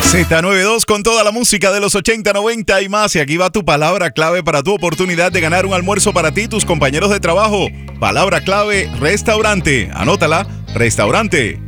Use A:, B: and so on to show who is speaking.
A: Z92 con toda la música de los 80, 90 y más. Y aquí va tu palabra clave para tu oportunidad de ganar un almuerzo para ti y tus compañeros de trabajo. Palabra clave, restaurante. Anótala, restaurante.